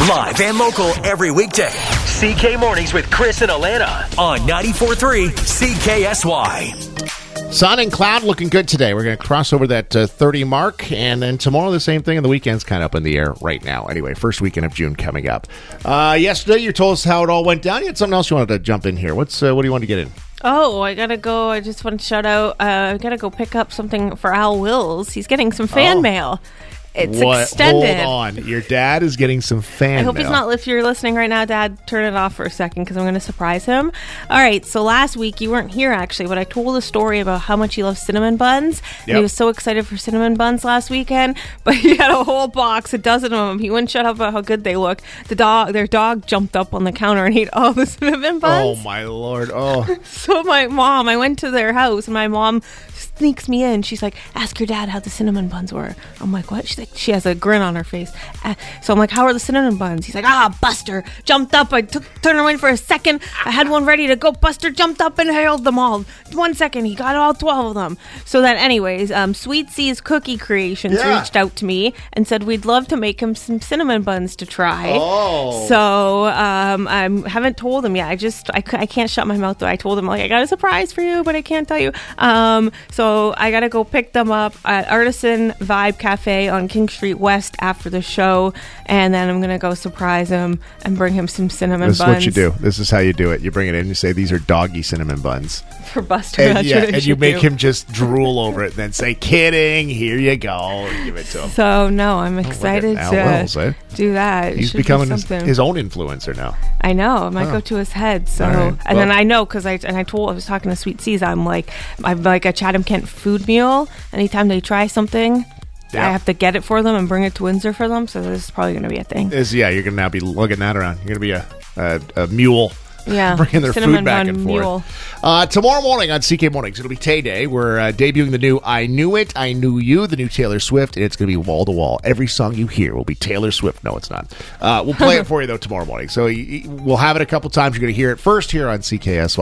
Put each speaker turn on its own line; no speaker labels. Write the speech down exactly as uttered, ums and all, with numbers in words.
Live and local every weekday. C K Mornings with Chris and Alana on ninety-four point three C K S Y.
Sun and cloud looking good today. We're going to cross over that uh, thirty mark, and then tomorrow the same thing, and the weekend's kind of up in the air right now. Anyway, first weekend of June coming up. Uh, yesterday, you told us how it all went down. You had something else you wanted to jump in here. What's uh, What do you want to get in?
Oh, I gotta go. I just want to shout out. Uh, I gotta go pick up something for Al Wills. He's getting some fan
Oh.
mail. It's
What?
extended.
Hold on. Your dad is getting some fan
I hope
mail.
he's not. If you're listening right now, Dad, turn it off for a second because I'm going to surprise him. All right. So last week you weren't here actually, but I told a story about how much he loves cinnamon buns. And
Yep.
he was so excited for cinnamon buns last weekend, but he had a whole box, a dozen of them. He wouldn't shut up about how good they look. The dog, their dog, jumped up on the counter and ate all the cinnamon buns.
Oh, my Lord. Oh.
So my mom, I went to their house, and my mom sneaks me in. She's like, "Ask your dad how the cinnamon buns were." I'm like, "What?" She's like, she has a grin on her face. Uh, so I'm like, "How are the cinnamon buns?" He's like, "Ah, Buster jumped up. I took turned away for a second. I had one ready to go. Buster jumped up and held them all. One second, he got all twelve of them." So then, anyways, um, Sweet C's Cookie Creations
Yeah.
reached out to me and said we'd love to make him some cinnamon buns to try.
Oh.
So um, I haven't told him yet. I just I, c- I can't shut my mouth though. I told him like I got a surprise for you, but I can't tell you. Um, so I gotta go pick them up at Artisan Vibe Cafe on King Street West after the show, and then I'm gonna go surprise him and bring him some cinnamon
This is
buns.
what you do. This is how you do it. You bring it in and you say, these are doggy cinnamon buns.
For Buster.
And,
That's
yeah,
what I
and you
should
make
do.
him just drool over it and then say, kidding, here you go, and give it to him.
So no, I'm excited
Al
to
Wells, eh?
do that. It
He's
should be
becoming his,
something.
his own influencer now.
I know. It might
Oh.
go to his head. So,
All right.
and
Well-
then I know because I and I told I was talking to Sweet C's. I'm like, I'm like a Chatham Kent food meal. Anytime they try something,
Yeah.
I have to get it for them and bring it to Windsor for them. So this is probably going to be a thing.
Is yeah, you're gonna now be lugging that around. You're gonna be a a, a mule.
Yeah,
Bringing their
cinnamon
food back
bun
and
mule.
forth. Uh, tomorrow morning on C K Mornings, it'll be Tay Day. We're uh, debuting the new I Knew It, I Knew You, the new Taylor Swift, and it's going to be wall to wall. Every song you hear will be Taylor Swift. No, it's not. Uh, we'll play it for you, though, tomorrow morning. So y- y- we'll have it a couple times. You're going to hear it first here on C K S Y.